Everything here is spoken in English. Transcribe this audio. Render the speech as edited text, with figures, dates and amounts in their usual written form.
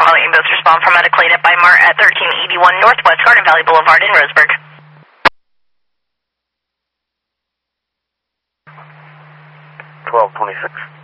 calling you both respond from medical aid by Mart at 1381 Northwest Garden Valley Boulevard in Roseburg. 1226.